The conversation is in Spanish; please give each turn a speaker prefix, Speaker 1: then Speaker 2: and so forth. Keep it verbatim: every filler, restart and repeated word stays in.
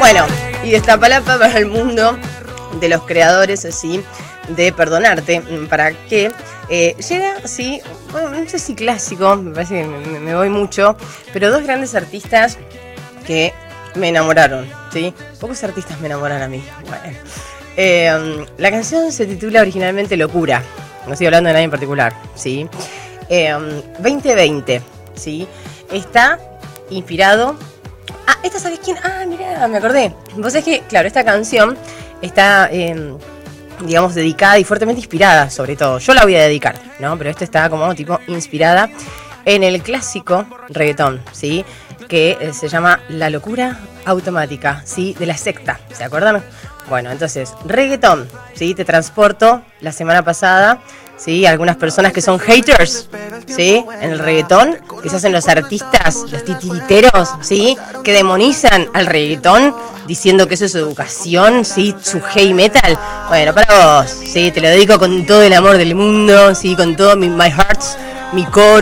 Speaker 1: Bueno, y Destapalapa para el mundo de los creadores, así, de Perdonarte, para que eh, llega, sí, bueno, no sé si clásico, me parece que me, me voy mucho, pero dos grandes artistas que me enamoraron, ¿sí? Pocos artistas me enamoran a mí. Bueno, eh, la canción se titula originalmente Locura, no estoy hablando de nadie en particular, ¿sí? Eh, veinte veinte, ¿sí? Está inspirado... Ah, ¿esta sabes quién? Ah, mirá, me acordé. Vos sabés que, claro, esta canción está, eh, digamos, dedicada y fuertemente inspirada, sobre todo. Yo la voy a dedicar, ¿no? Pero esta está como tipo inspirada en el clásico reggaetón, ¿sí? Que eh, se llama La Locura Automática, ¿sí? De La Secta, ¿se acuerdan? Bueno, entonces, reggaetón, ¿sí? Te transporto la semana pasada, ¿sí? Algunas personas que son haters, ¿sí? En el reggaetón, que se hacen los artistas, los titiriteros, ¿sí? Que demonizan al reggaetón diciendo que eso es su educación, ¿sí? Su heavy metal. Bueno, para vos, ¿sí? Te lo dedico con todo el amor del mundo, ¿sí? Con todo mi my heart, mi core.